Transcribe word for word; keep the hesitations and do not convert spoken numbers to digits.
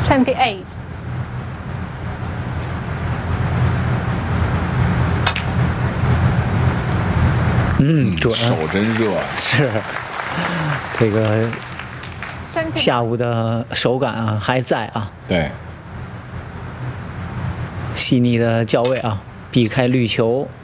seventy-eight。 嗯，准， 手真热。 是这个下午的手感啊还在啊， 对， 细腻的脚位啊，避开绿球。